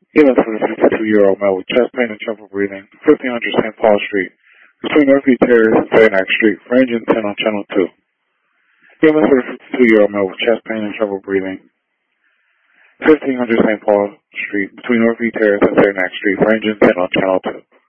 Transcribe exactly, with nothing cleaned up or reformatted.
Healing for the fifty-two-year-old male with chest pain and trouble breathing, fifteen hundred Saint Paul Street, between Northview Terrace and Saginaw Street, ranging ten on Channel two. Healing for the fifty-two-year-old male with chest pain and trouble breathing, fifteen hundred Saint Paul Street, between Northview Terrace and Saginaw Street, ranging ten on Channel two.